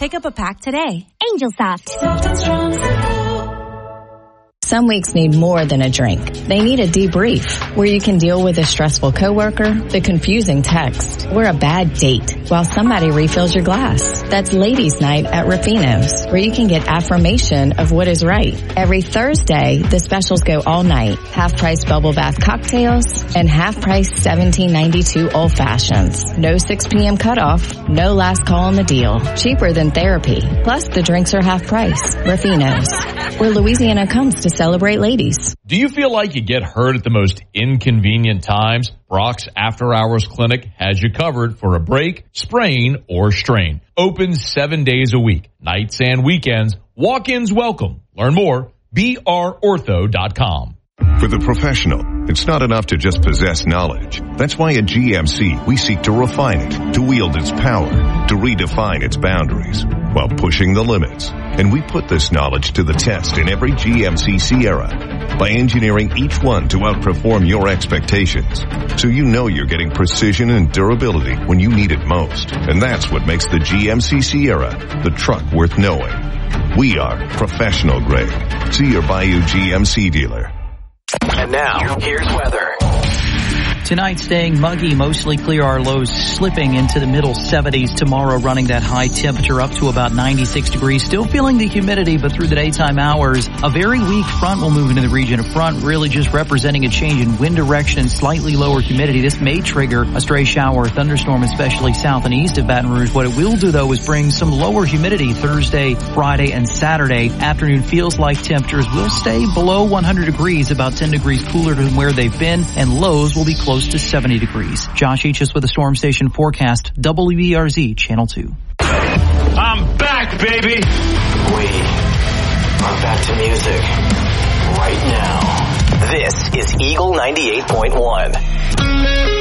Pick up a pack today. Angel Soft. Soft and strong, simple. Some weeks need more than a drink. They need a debrief, where you can deal with a stressful coworker, the confusing text, or a bad date while somebody refills your glass. That's Ladies' Night at Rufino's, where you can get affirmation of what is right. Every Thursday, the specials go all night. Half-price bubble bath cocktails and half-price $17.92 old fashions. No 6 p.m. cutoff, no last call on the deal. Cheaper than therapy. Plus, the drinks are half price. Rufino's, where Louisiana comes to celebrate ladies. Do you feel like you get hurt at the most inconvenient times? Brock's After Hours Clinic has you covered for a break, sprain, or strain. Open 7 days a week, nights and weekends. Walk-ins welcome. Learn more, brortho.com. For the professional, it's not enough to just possess knowledge. That's why at GMC, we seek to refine it, to wield its power, to redefine its boundaries, while pushing the limits. And we put this knowledge to the test in every GMC Sierra by engineering each one to outperform your expectations. So you know you're getting precision and durability when you need it most. And that's what makes the GMC Sierra the truck worth knowing. We are professional grade. See your Bayou GMC dealer. And now, here's weather. Tonight staying muggy, mostly clear. Our lows slipping into the middle 70s. Tomorrow running that high temperature up to about 96 degrees. Still feeling the humidity, but through the daytime hours, a very weak front will move into the region. A front really just representing a change in wind direction and slightly lower humidity. This may trigger a stray shower or thunderstorm, especially south and east of Baton Rouge. What it will do, though, is bring some lower humidity Thursday, Friday, and Saturday. Afternoon feels like temperatures will stay below 100 degrees, about 10 degrees cooler than where they've been, and lows will be close to 70 degrees. Josh Eachus with a Storm Station forecast, WBRZ Channel 2. I'm back, baby! We are back to music right now. This is Eagle 98.1.